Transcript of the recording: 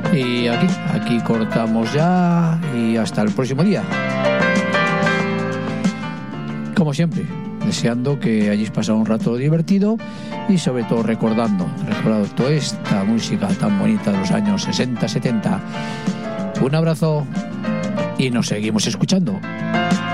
Y aquí cortamos ya y hasta el próximo día. Como siempre, deseando que hayáis pasado un rato divertido y sobre todo recordando toda esta música tan bonita de los años 60-70. Un abrazo y nos seguimos escuchando.